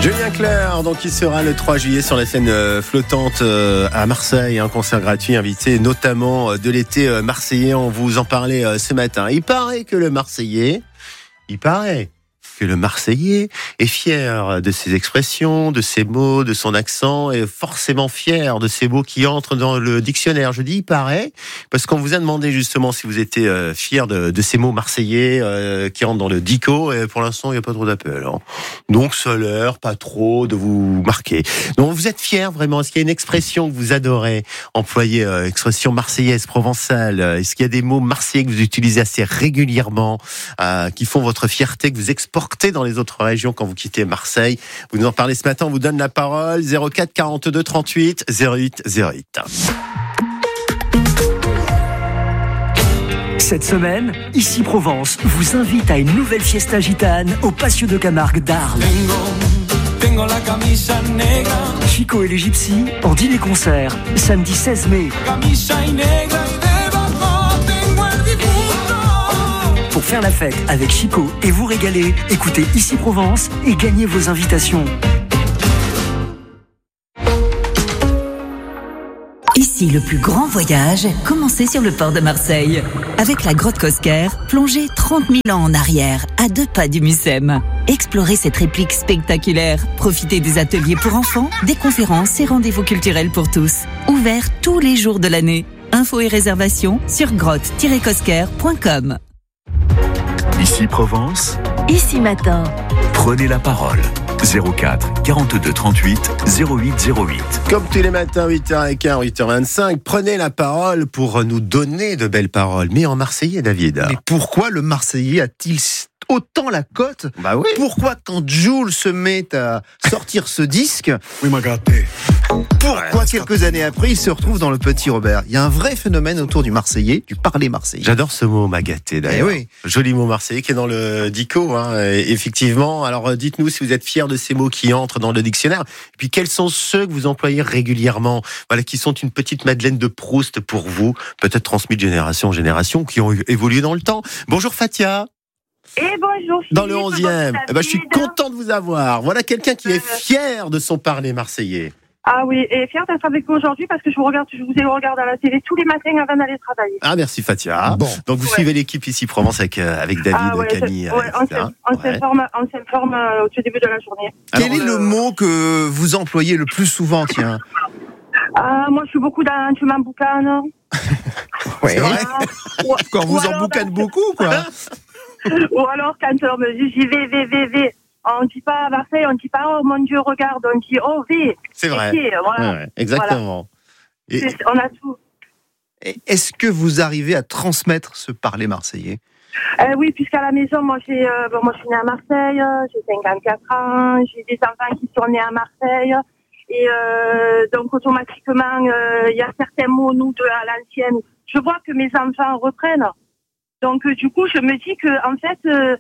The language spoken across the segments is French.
Julien Clerc, donc il sera le 3 juillet sur la scène flottante à Marseille, un concert gratuit invité notamment de l'été marseillais. On vous en parlait ce matin. Il paraît que le Marseillais est fier de ses expressions, de ses mots, de son accent, et forcément fier de ces mots qui entrent dans le dictionnaire. Je dis il paraît, parce qu'on vous a demandé justement si vous étiez fier de ces mots marseillais qui entrent dans le dico, et pour l'instant il n'y a pas trop d'appels. Hein. Donc ça a l'air pas trop de vous marquer. Donc vous êtes fier vraiment? Est-ce qu'il y a une expression que vous adorez employer, expression marseillaise, provençale? Est-ce qu'il y a des mots marseillais que vous utilisez assez régulièrement, qui font votre fierté, que vous exportez dans les autres régions quand vous quittez Marseille? Vous nous en parlez ce matin, on vous donne la parole. 04 42 38 08 08. Cette semaine, Ici Provence vous invite à une nouvelle fiesta gitane au Patio de Camargue d'Arles. Chico et les Gypsies en dîner-concert, samedi 16 mai. Pour faire la fête avec Chico et vous régaler, écoutez Ici Provence et gagnez vos invitations. Ici, le plus grand voyage, commencez sur le port de Marseille. Avec la grotte Cosquer, plongez 30 000 ans en arrière, à 2 pas du Mucem. Explorez cette réplique spectaculaire. Profitez des ateliers pour enfants, des conférences et rendez-vous culturels pour tous. Ouverts tous les jours de l'année. Infos et réservations sur grotte-cosquer.com. Ici Provence, Ici matin. prenez la parole. 04 42 38 08 08. Comme tous les matins, 8h15, 8h25, prenez la parole pour nous donner de belles paroles. Mais en marseillais, David. Mais pourquoi le Marseillais a-t-il autant la cote? Bah oui. Pourquoi quand Jules se met à sortir ce disque, Oui, m'a gâté. pourquoi quelques années après il se retrouve dans le Petit Robert? Il y a un vrai phénomène autour du Marseillais, du parler marseillais. J'adore ce mot, magaté d'ailleurs. Eh oui. Joli mot marseillais qui est dans le dico, hein, effectivement. Alors dites-nous si vous êtes fiers de ces mots qui entrent dans le dictionnaire. Et puis quels sont ceux que vous employez régulièrement, voilà, qui sont une petite Madeleine de Proust pour vous, peut-être transmis de génération en génération, qui ont évolué dans le temps. Bonjour Fatia. Et bonjour Philippe. Dans le 11e. Je suis content de vous avoir. Voilà quelqu'un qui est fier de son parler marseillais. Ah oui, et fier d'être avec vous aujourd'hui parce que je vous regarde à la télé tous les matins avant d'aller travailler. Ah, merci Fatia. Bon. Donc vous suivez l'équipe Ici Provence avec David, Camille, etc. On s'informe au tout début de la journée. Quel est le mot que vous employez le plus souvent, tiens? Moi je suis beaucoup dans tu m'emboucanes. Ouais. Quand Ou vous alors, emboucanez beaucoup, quoi. Ou alors quand on me dit j'y vais. On ne dit pas à Marseille, on ne dit pas oh mon Dieu regarde, on dit oh V. C'est vrai. Voilà. Ouais, exactement. Voilà. On a tout. Est-ce que vous arrivez à transmettre ce parler marseillais? Oui, puisqu'à la maison, moi je suis née à Marseille, j'ai 54 ans, j'ai des enfants qui sont nés à Marseille, et donc automatiquement, il y a certains mots, nous, à l'ancienne, je vois que mes enfants reprennent. Donc du coup, je me dis que en fait,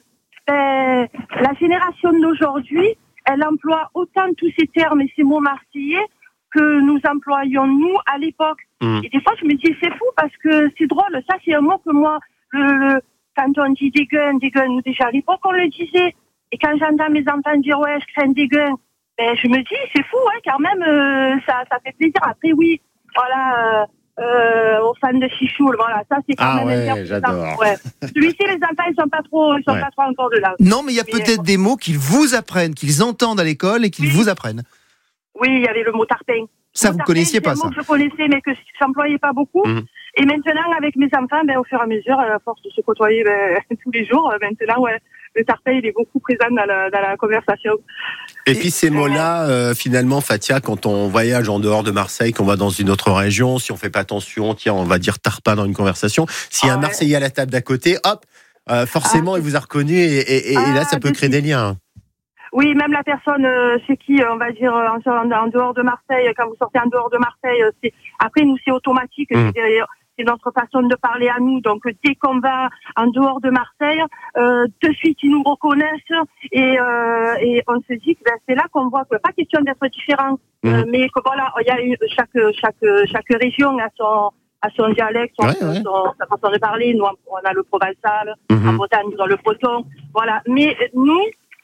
la génération d'aujourd'hui, elle emploie autant tous ces termes et ces mots marseillais que nous employions nous à l'époque. Et des fois, je me dis c'est fou parce que c'est drôle. Ça, c'est un mot que moi, quand on dit dégueule, nous déjà à l'époque on le disait. Et quand j'entends mes enfants dire ouais, je crains dégueule, je me dis c'est fou, hein, quand même, ça fait plaisir. Après oui, voilà. Aux fans de Chichoul, voilà, ça c'est quand même ouais, j'adore. Ouais. Celui-ci, les enfants, ils sont pas trop encore de là. Non, mais il y a peut-être des mots qu'ils vous apprennent, qu'ils entendent à l'école et qu'ils vous apprennent. Oui, il y avait le mot tarpin. Ça, vous connaissiez pas, ça? C'est un mot que je connaissais, mais que je n'employais pas beaucoup. Et maintenant, avec mes enfants, au fur et à mesure, à force de se côtoyer tous les jours, maintenant, ouais, le tarpin, il est beaucoup présent dans la conversation. Et puis ces mots-là, finalement, Fatia, quand on voyage en dehors de Marseille, qu'on va dans une autre région, si on fait pas attention, tiens, on va dire tarpin dans une conversation. S'il y a un Marseillais à la table d'à côté, hop, forcément, il vous a reconnu et là, ça peut créer des liens. Oui, même la personne chez qui, on va dire, en dehors de Marseille, quand vous sortez en dehors de Marseille, après, nous, c'est automatique. C'est notre façon de parler à nous. Donc, dès qu'on va en dehors de Marseille, de suite, ils nous reconnaissent et on se dit que c'est là qu'on voit que pas question d'être différent, mais que voilà, il y a chaque région a son dialecte, sa façon de parler. Nous, on a le provençal, en Bretagne, dans le breton. Voilà. Mais nous,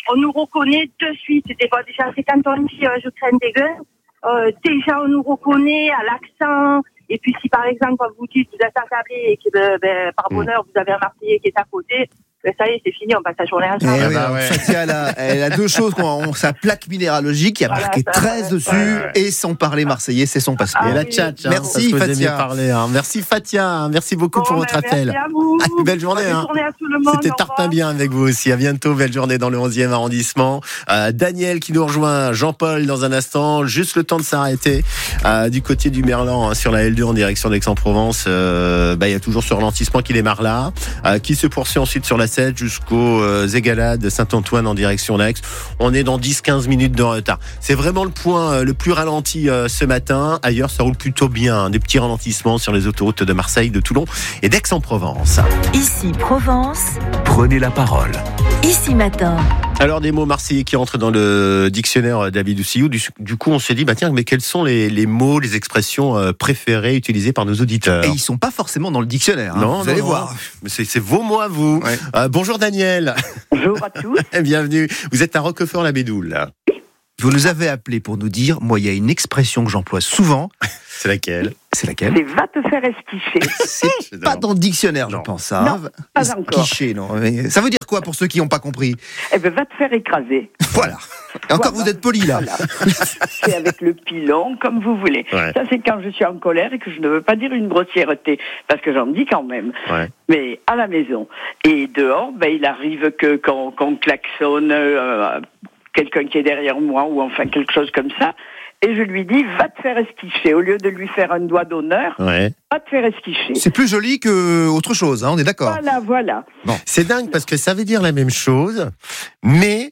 on nous reconnaît de suite. Déjà, c'est quand on dit je traîne des gueules, déjà on nous reconnaît à l'accent. Et puis si par exemple vous dites vous êtes attablé et que par bonheur vous avez un Marseillais qui est à côté, ça y est, c'est fini, on passe la journée ensemble. Fatia, elle a deux choses. Sa plaque minéralogique, il y a marqué 13 dessus, et son parler marseillais, c'est son passeport. Et la tchatch, merci Fatia. Merci Fatia, merci beaucoup pour votre appel. Merci à vous. Belle journée. Bonne journée à tout le monde. C'était Tarpin bien avec vous aussi. À bientôt, belle journée dans le 11e arrondissement. Daniel qui nous rejoint, Jean-Paul dans un instant. Juste le temps de s'arrêter du côté du Merlan, sur la L2 en direction d'Aix-en-Provence. Il y a toujours ce ralentissement qui démarre là, qui se poursuit ensuite sur la 7 jusqu'aux Égalades de Saint-Antoine en direction d'Aix. On est dans 10-15 minutes de retard. C'est vraiment le point le plus ralenti ce matin. Ailleurs, ça roule plutôt bien. Des petits ralentissements sur les autoroutes de Marseille, de Toulon et d'Aix-en-Provence. Ici Provence, Prenez la parole. ici matin. Alors, des mots marseillais qui entrent dans le dictionnaire David Oussillou. Du coup, on s'est dit, tiens, mais quels sont les mots, les expressions préférées utilisées par nos auditeurs? Et ils sont pas forcément dans le dictionnaire. Non, vous allez voir. Mais c'est vos mots à vous. Ouais. Bonjour Daniel. Bonjour à tous. Bienvenue. Vous êtes à Roquefort-la-Bédoule. Vous nous avez appelé pour nous dire, moi, il y a une expression que j'emploie souvent. C'est laquelle? C'est va te faire esquicher. C'est pas dans le dictionnaire, je pense. Ça. Non, pas encore. Esquicher, non. Mais ça veut dire quoi pour ceux qui n'ont pas compris? Eh ben, va te faire écraser. Voilà. Et encore, vous êtes poli là. Voilà. C'est avec le pilon, comme vous voulez. Ouais. Ça, c'est quand je suis en colère et que je ne veux pas dire une grossièreté, parce que j'en dis quand même. Ouais. Mais à la maison. Et dehors, il arrive qu'on klaxonne quelqu'un qui est derrière moi, ou enfin quelque chose comme ça. Et je lui dis, va te faire esquicher. Au lieu de lui faire un doigt d'honneur, va te faire esquicher. C'est plus joli qu'autre chose, on est d'accord. Voilà. Bon. C'est dingue parce que ça veut dire la même chose, mais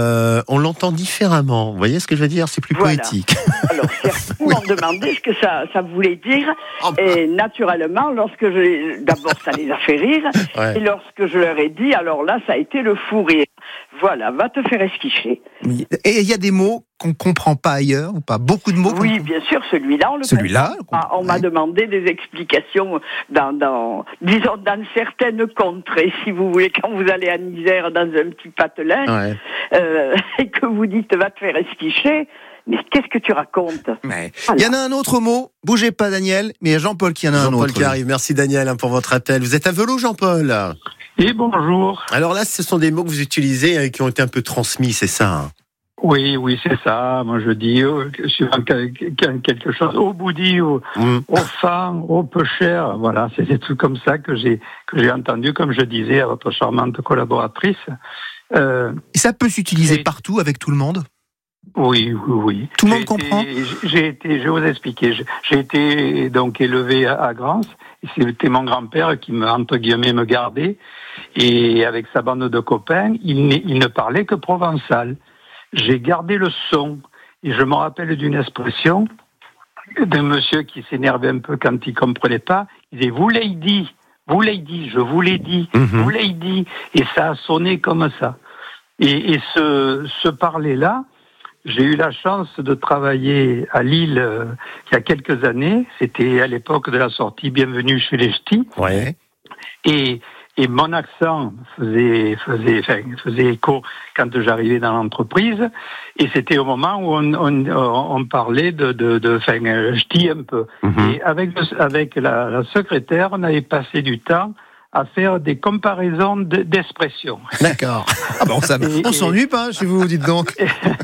on l'entend différemment. Vous voyez ce que je veux dire? C'est plus poétique. Alors, certains m'ont demandé ce que ça voulait dire. Et naturellement, d'abord, ça les a fait rire. Et lorsque je leur ai dit, alors là, ça a été le fou rire. Voilà, va te faire esquicher. Et il y a des mots qu'on comprend pas ailleurs, ou pas beaucoup de mots? Oui, bien sûr, celui-là, on le comprend. On m'a demandé des explications dans certaines contrées, si vous voulez, quand vous allez à Isère dans un petit patelin, et que vous dites va te faire esquicher. Mais qu'est-ce que tu racontes? Il y en a un autre mot, bougez pas Daniel, mais il y a Jean-Paul qui en a un autre. Jean-Paul qui arrive, merci Daniel pour votre appel. Vous êtes à Velo, Jean-Paul? Et bonjour. Alors là, ce sont des mots que vous utilisez et qui ont été un peu transmis, c'est ça? Oui, c'est ça. Moi, je dis suivant quelque chose au boudi, au fan, au peu cher. Voilà, c'est des trucs comme ça que j'ai entendu, comme je disais à votre charmante collaboratrice. Et ça peut s'utiliser partout avec tout le monde? Oui. Tout le monde comprend? Je vais vous expliquer. J'ai été donc élevé à Grance. C'était mon grand-père qui entre guillemets me gardait. Et avec sa bande de copains, il ne parlait que provençal. J'ai gardé le son. Et je me rappelle d'une expression d'un monsieur qui s'énervait un peu quand il comprenait pas. Il disait, vous l'avez dit, je vous l'ai dit, vous l'avez dit. Et ça a sonné comme ça. Et ce parler-là, j'ai eu la chance de travailler à Lille il y a quelques années. C'était à l'époque de la sortie Bienvenue chez les Ch'tis. Ouais. Et mon accent faisait écho quand j'arrivais dans l'entreprise. Et c'était au moment où on parlait de ch'ti un peu. Et avec la secrétaire, on avait passé du temps à faire des comparaisons d'expressions. D'accord. On s'ennuie pas chez vous, dites donc.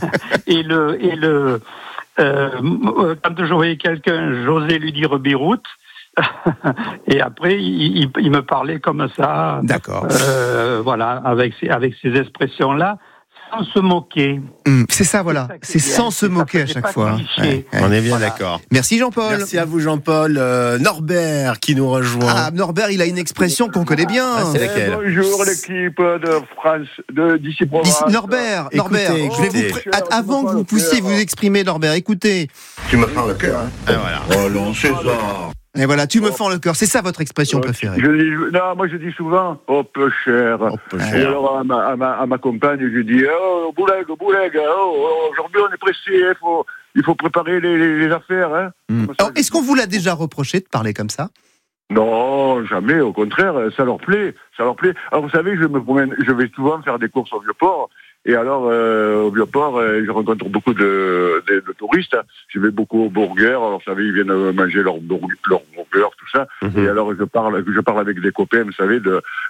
Quand je voyais quelqu'un, j'osais lui dire Beyrouth. Et après, il me parlait comme ça. D'accord. Voilà, avec ces expressions-là, sans se moquer. C'est ça, voilà. C'est sans se moquer à chaque fois. On est bien d'accord. Merci Jean-Paul. Merci à vous Jean-Paul. Norbert qui nous rejoint. Ah, Norbert, il a une expression qu'on connaît bien. C'est laquelle? Bonjour l'équipe de France, d'ici Provence. Norbert, je vais avant que vous puissiez vous exprimer, Norbert, écoutez. Tu me fends le cœur. Et voilà. Oh non, c'est ça. Et voilà, tu me fends le cœur. C'est ça votre expression préférée? Moi je dis souvent, oh peu cher. Et alors à ma compagne, je dis, oh bouleg, aujourd'hui on est pressé, il faut préparer les affaires. Hein. Alors, est-ce qu'on vous l'a déjà reproché de parler comme ça? Non, jamais, au contraire, ça leur plaît. Alors vous savez, je vais souvent faire des courses au Vieux-Port, Et alors, au Vieux-Port, je rencontre beaucoup de touristes. Je vais beaucoup au burger. Alors, vous savez, ils viennent manger leur burger, tout ça. Et alors, je parle avec des copains, vous savez,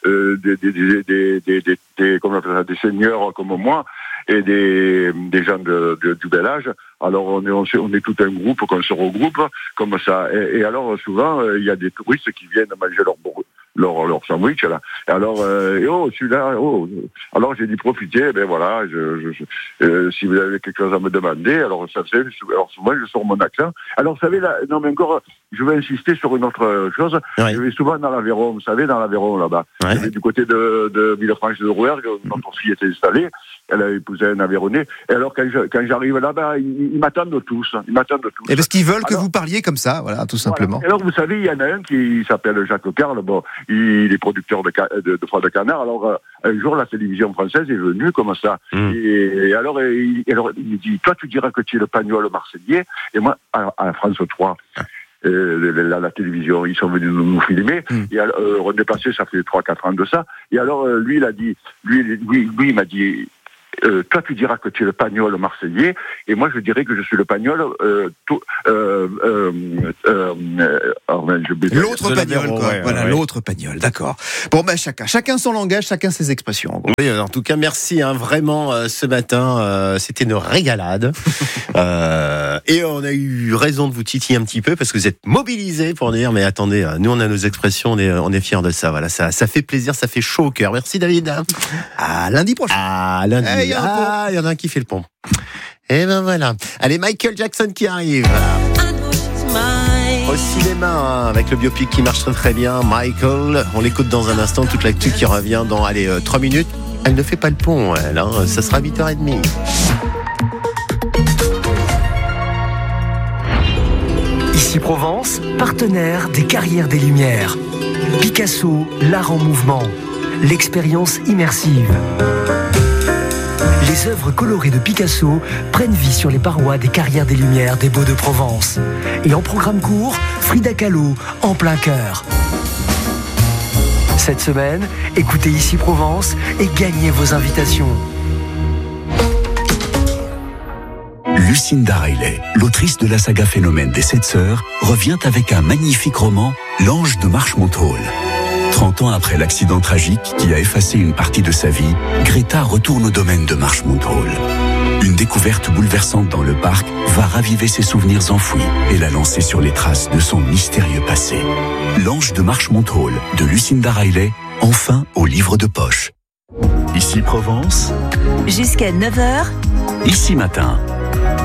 des seigneurs comme moi et des gens du bel âge. Alors, on est tout un groupe, qu'on se regroupe comme ça. Et alors, souvent, il y a des touristes qui viennent manger leur sandwich là. Et alors celui-là, alors j'ai dit profitez, ben voilà, si vous avez quelque chose à me demander, alors souvent je sors mon accent. Alors vous savez là, non mais encore, je vais insister sur une autre chose. Oui. Je vais souvent dans l'Aveyron, vous savez, dans l'Aveyron là-bas. Ouais. Je vais du côté de Villefranche de Rouergue, notre fille était installée, elle a épousé un Aveyronnais. Et alors quand j'arrive là-bas, ils m'attendent tous. Et parce qu'ils veulent que vous parliez comme ça, voilà, tout simplement. Voilà. Alors vous savez, il y en a un qui s'appelle Jacques Carle, bon, il est producteur de foie de canard. Alors un jour la télévision française est venue comme ça. Et alors il me dit, toi tu diras que tu es le Pagnol marseillais. Et moi à France 3. La télévision, ils sont venus nous filmer. Et alors, on est passé, ça fait 3-4 ans de ça. Et alors lui il a dit, lui il m'a dit, toi tu diras que tu es le Pagnol marseillais, et moi je dirais que je suis le Pagnol l'autre Pagnol, quoi. Ouais, voilà, l'autre Pagnol, d'accord. Bon, ben chacun son langage, chacun ses expressions. En gros. Oui, en tout cas, merci vraiment ce matin. C'était une régalade. Et on a eu raison de vous titiller un petit peu parce que vous êtes mobilisés pour dire, mais attendez, nous on a nos expressions, on est fiers de ça. Voilà, ça fait plaisir, ça fait chaud au cœur. Merci David. À lundi prochain. À lundi. Il y en a un qui fait le pont. Et ben voilà. Allez, Michael Jackson qui arrive. Au cinéma, avec le biopic qui marche très très bien. Michael, on l'écoute dans un instant. Toute l'actu qui revient dans 3 minutes. Elle ne fait pas le pont, elle. Ça sera 8h30. Ici Provence, partenaire des Carrières des Lumières. Picasso, l'art en mouvement. L'expérience immersive. Les œuvres colorées de Picasso prennent vie sur les parois des Carrières des Lumières des Baux-de-Provence. Et en programme court, Frida Kahlo, en plein cœur. Cette semaine, écoutez Ici Provence et gagnez vos invitations. Lucinda Riley, l'autrice de la saga Phénomène des 7 sœurs, revient avec un magnifique roman, L'Ange de Marchmont Hall. 30 ans après l'accident tragique qui a effacé une partie de sa vie, Greta retourne au domaine de Marchmont Hall. Une découverte bouleversante dans le parc va raviver ses souvenirs enfouis et la lancer sur les traces de son mystérieux passé. L'Ange de Marchmont Hall de Lucinda Riley, enfin au livre de poche. Ici Provence. Jusqu'à 9h. Ici Matin.